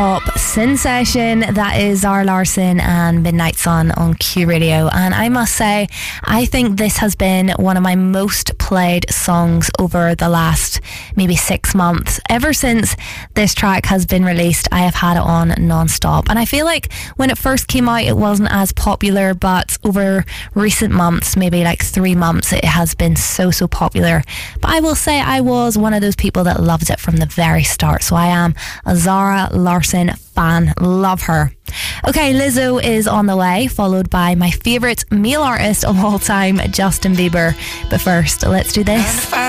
pop sensation. That is Zara Larsson and Midnight Sun on Q Radio. And I must say, I think this has been one of my most played songs over the last maybe 6 months. Ever since this track has been released, I have had it on non-stop. And I feel like when it first came out, it wasn't as popular, but over recent months, maybe like 3 months, it has been so popular. But I will say I was one of those people that loved it from the very start. So I am a Zara Larsson fan. Love her. Okay, Lizzo is on the way, followed by my favourite male artist of all time, Justin Bieber. But first, let's do this.